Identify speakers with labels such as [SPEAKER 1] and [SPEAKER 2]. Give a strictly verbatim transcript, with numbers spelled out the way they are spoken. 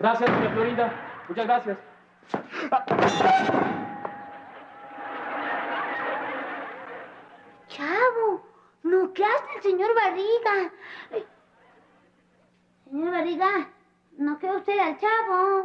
[SPEAKER 1] Gracias, doña Florinda. Muchas gracias.
[SPEAKER 2] Chavo, ¿no qué hace el señor Barriga? Señor Barriga, ¿no queda usted al Chavo?